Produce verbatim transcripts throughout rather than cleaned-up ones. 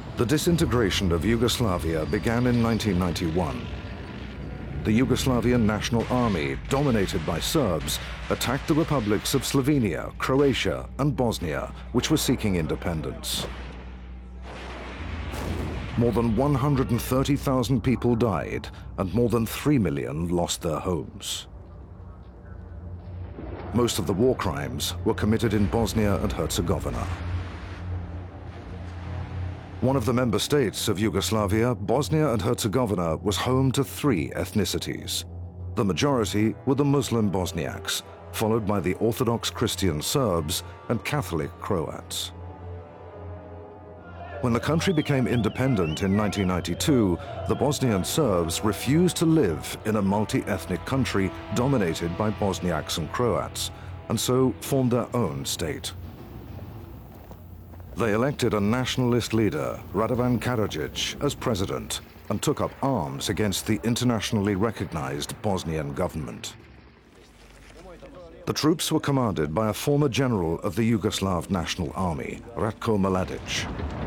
The disintegration of Yugoslavia began in nineteen ninety-one. The Yugoslavian National Army, dominated by Serbs, attacked the republics of Slovenia, Croatia, and Bosnia, which were seeking independence. More than one hundred thirty thousand people died, and more than three million lost their homes. Most of the war crimes were committed in Bosnia and Herzegovina. One of the member states of Yugoslavia, Bosnia and Herzegovina, was home to three ethnicities. The majority were the Muslim Bosniaks, followed by the Orthodox Christian Serbs and Catholic Croats. When the country became independent in nineteen ninety-two, the Bosnian Serbs refused to live in a multi-ethnic country dominated by Bosniaks and Croats, and so formed their own state. They elected a nationalist leader, Radovan Karadzic, as president and took up arms against the internationally recognized Bosnian government. The troops were commanded by a former general of the Yugoslav National Army, Ratko Mladic.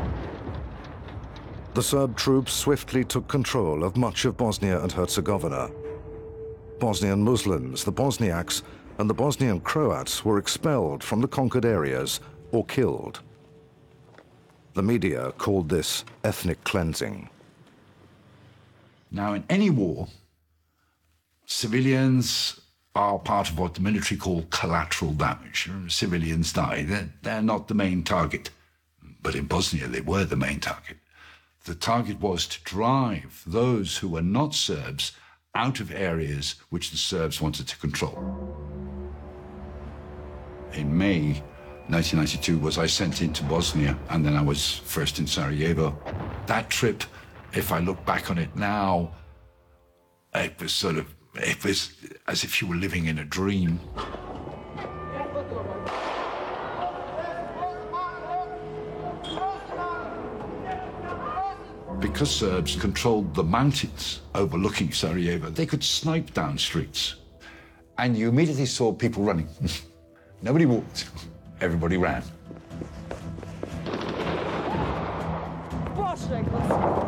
The Serb troops swiftly took control of much of Bosnia and Herzegovina. Bosnian Muslims, the Bosniaks, and the Bosnian Croats were expelled from the conquered areas or killed. The media called this ethnic cleansing. Now, in any war, civilians are part of what the military call collateral damage. Civilians die. They're, they're not the main target. But in Bosnia, they were the main target. The target was to drive those who were not Serbs out of areas which the Serbs wanted to control. In May nineteen ninety-two was I sent into Bosnia, and then I was first in Sarajevo. That trip, if I look back on it now, it was sort of, it was as if you were living in a dream. Because Serbs controlled the mountains overlooking Sarajevo, they could snipe down streets. And you immediately saw people running. Nobody walked. Everybody ran.